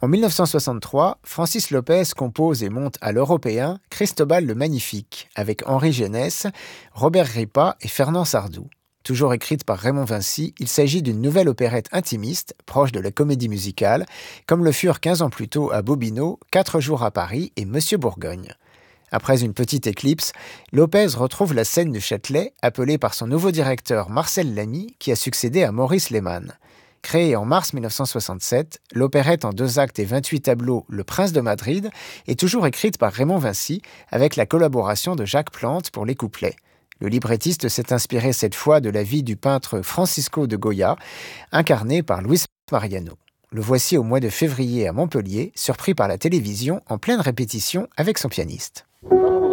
En 1963, Francis Lopez compose et monte à l'Européen Cristobal le Magnifique, avec Henri Genès, Robert Ripa et Fernand Sardou. Toujours écrite par Raymond Vincy, il s'agit d'une nouvelle opérette intimiste, proche de la comédie musicale, comme le furent 15 ans plus tôt à Bobino, 4 jours à Paris et Monsieur Bourgogne. Après une petite éclipse, Lopez retrouve la scène du Châtelet, appelée par son nouveau directeur Marcel Lamy, qui a succédé à Maurice Lehmann. Créée en mars 1967, l'opérette en 2 actes et 28 tableaux Le Prince de Madrid est toujours écrite par Raymond Vincy, avec la collaboration de Jacques Plante pour les couplets. Le librettiste s'est inspiré cette fois de la vie du peintre Francisco de Goya, incarné par Luis Mariano. Le voici au mois de février à Montpellier, surpris par la télévision en pleine répétition avec son pianiste.